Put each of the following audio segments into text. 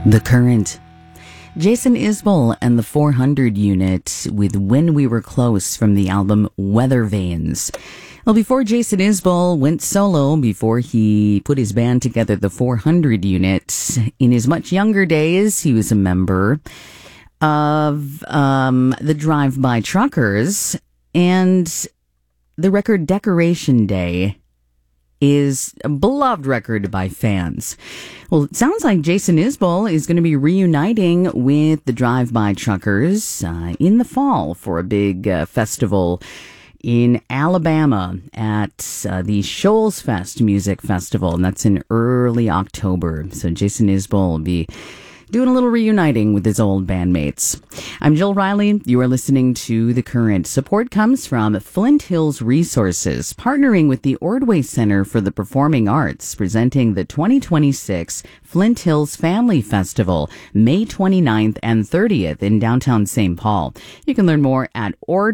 The Current. Jason Isbell and the 400 Unit with When We Were Close from the album Weather Vanes. Well, before Jason Isbell went solo, before he put his band together, the 400 Unit, in his much younger days, he was a member of the Drive-By Truckers, and the record Decoration Day is a beloved record by fans. Well, it sounds like Jason Isbell is going to be reuniting with the Drive-By Truckers in the fall for a big festival in Alabama at the Shoals Fest Music Festival, and that's in early October. So Jason Isbell will be doing a little reuniting with his old bandmates. I'm Jill Riley. You are listening to The Current. Support comes from Flint Hills Resources, partnering with the Ordway Center for the Performing Arts, presenting the 2026 Flint Hills Family Festival, May 29th and 30th in downtown St. Paul. You can learn more at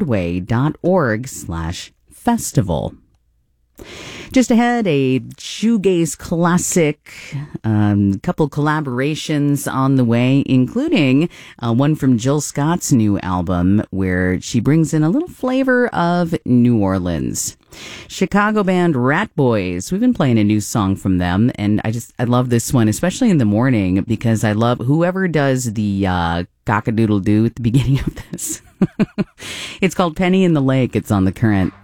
ordway.org/festival. Just ahead, a shoegaze classic, couple collaborations on the way, including one from Jill Scott's new album, where she brings in a little flavor of New Orleans. Chicago band Rat Boys. We've been playing a new song from them, and I love this one, especially in the morning, because I love whoever does the cock-a-doodle-doo at the beginning of this. It's called Penny in the Lake. It's on The Current.